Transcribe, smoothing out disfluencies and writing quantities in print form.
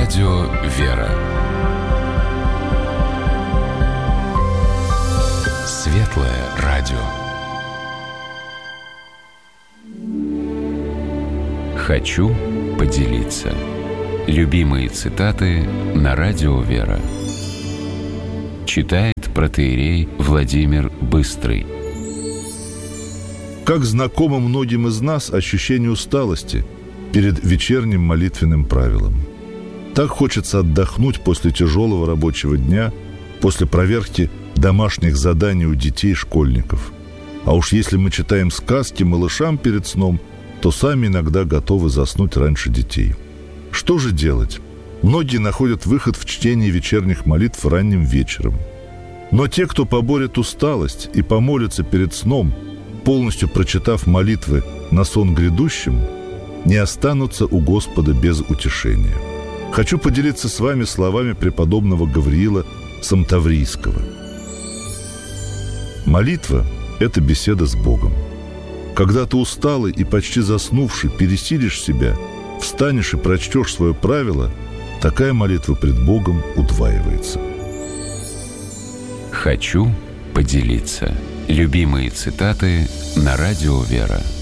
радио «Вера». Светлое радио. Хочу поделиться. Любимые цитаты на радио «Вера». Читает протоиерей Владимир Быстрый. Как знакомо многим из нас ощущение усталости перед вечерним молитвенным правилом. Так хочется отдохнуть после тяжелого рабочего дня, после проверки домашних заданий у детей и школьников. А уж если мы читаем сказки малышам перед сном, то сами иногда готовы заснуть раньше детей. Что же делать? Многие находят выход в чтении вечерних молитв ранним вечером. Но те, кто поборет усталость и помолится перед сном, полностью прочитав молитвы на сон грядущим, не останутся у Господа без утешения. Хочу поделиться с вами словами преподобного Гавриила Самтаврийского. Молитва – это беседа с Богом. Когда ты усталый и почти заснувший пересилишь себя, встанешь и прочтешь свое правило, такая молитва пред Богом удваивается. Хочу поделиться. Любимые цитаты на радио «Вера».